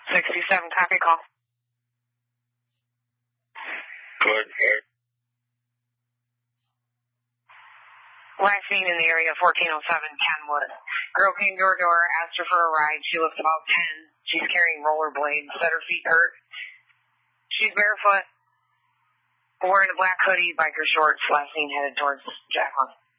67, copy call. Good. Last seen in the area, 1407 Kenwood. Girl came door to door, asked her for a ride. She looks about 10. She's carrying rollerblades. Said her feet hurt. She's barefoot, wearing a black hoodie, biker shorts. Last seen headed towards Jacqueline.